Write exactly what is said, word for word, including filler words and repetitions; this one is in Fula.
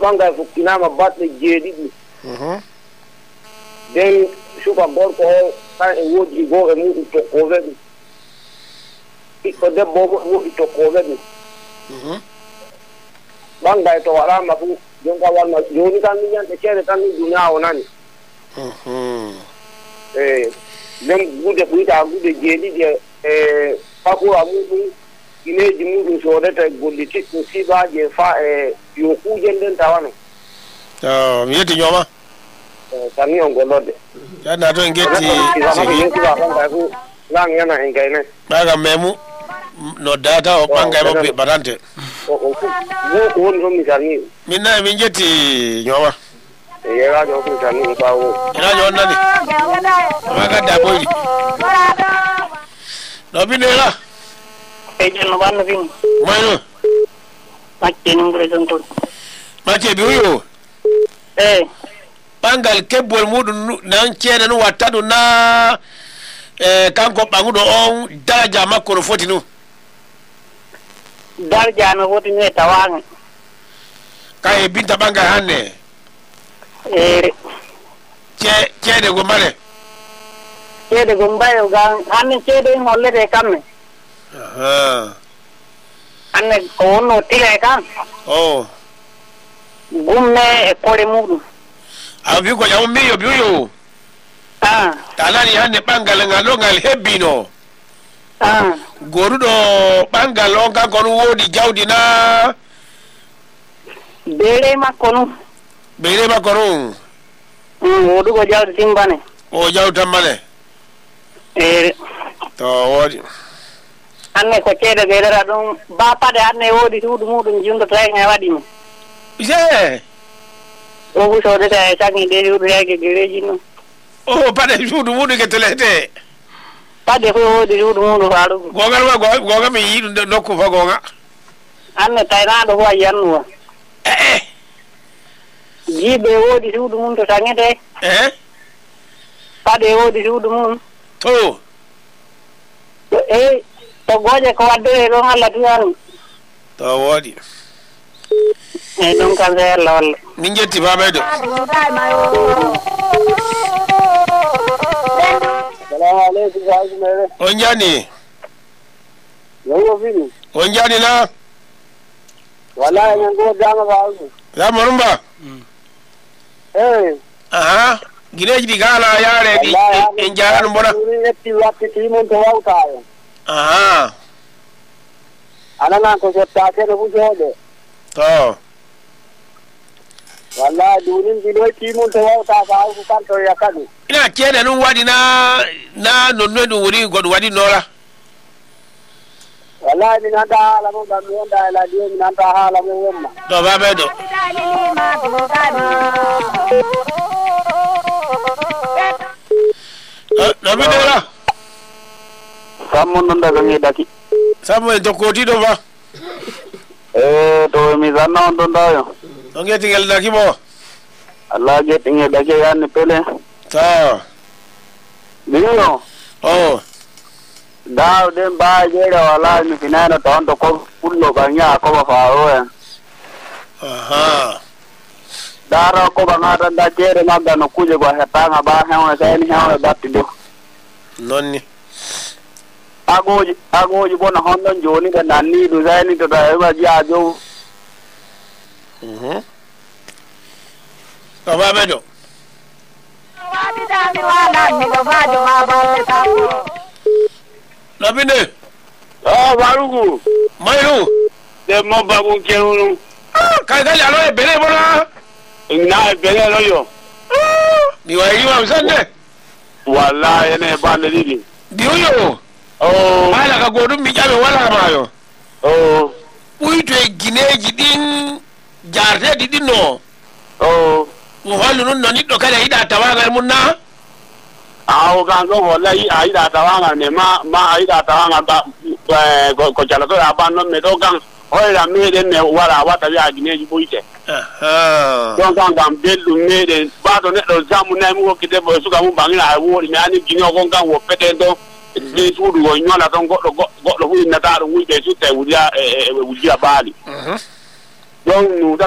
banga fukinama batte jeedidi mhm den suka gorko o tan e wodi go e muɗum tokkoɓe ɗum ɓiɗɗo debbo wodi tokkoɓe ɗum mhm banga to waɗama fu jonka walma joni tan mi yante ceede tan ni duniya o nani mhm e den gude ɓuyta gude jeeɗiɗi e fakura muɗum gineji muɗum sodete golliti ɗum sibaji e fa e yo kuuje nden tawano to mi yetti ñoma tani on gollode yana to ngetti sigi banga fu lang yana en gayne baga memu no data o banga mo be barante o o fu mo ko woni mi tani minna mi jetti ñoma e yera jo ko tani bawo ina jo nani maga da boy no binela e jenno banno fin mayno macce numbre tonto macce bi uyo eh bangal kebbol mudum nan ceede no watta dum na e kanko bangudo on daraja makko no foti no darja no foti ne tawanga kay binta banga hanne e ce ceede go mare ceede go mbayo ga hanne ceede hollete kamme aha hanne ko wonno tile kan oh gumme e kore mudum abi ko yaw mi yo biyo ah talani hanne bangal ngalo ngal hebbino ah gorudo bangal on kan kon wodi jawdi na bere makko no bere makko non mm wodu go jawdi timbane o jawta male e to wodi hanne ko ceede bedara dum ba pade hanne wodi suudu mudum jundo tay ngai wadi mo je o bu so de tay tangi de suudu yake gereji no o pade suudu mudu ke telete pade ko wodi suudu mudu faru gogal wa gogal mi yidu nokku fa gonga hanne tayna do wa yanwa eh eh jibe wodi suudu mum to tangete eh pade wodi suudu mum to e to goje ko wadde do Allah tuyaru to wodi e don kan se lol min jetti babaydo salamu alaikum haji mere on jani yo fini on jani na wallahi nan go dama bawo la morumba eh aha gineji di gala yare di en jaran bona ni yetti wakti timon to wawta aha anana ko jotta ke do bujode to wallahi dunin bi do timon to wawta bawo ko kan to yakadu ina kede nun wadi na na nonno dum wuri god wadi nora wallahi min anda hala mo gam wonda la di min anda hala mo womma to babaydo na bidela sammo non daga ngi daki sammo to koti do ba e to mi zanna on don dayo on ngeti ngel daki bo Allah geti ngi daki yanni pele ta biyo oh daw den ba jere wala mi finana to on to ko kullo banya ko ba faro en aha dara ko ba ngata da jere magga no kuje go hetanga ba hewa sen hewa batti do nonni agoji agoji bona hondon joni ga nanni do zani to da ba ji ajo mhm to babaydo na binde oh barugu mayu de mo babu kerunu kai kai alo e bere bona na bele loyo ni wa yi wa sande wallahi ne ba le didi diuyo oh ala ka godum mi jabe wala mayo oh uito e gineji din jarde di dinno oh mo halu non non niddo kada ida tawagal munna aw gan go wallahi ai da tawanga ne ma ma ai da tawanga ba ko jala to abanno me do gan oira me den ne wala wata ya gineji boyte aha don gan gan belu me den ba do ne do jamu na mu ko kite bo su ga mu bangi na wo ni ani gino gon gan wo pete do de su du wo nyola don go go go hu na ta ru wi de su te wuya e wuya bali mhm don nu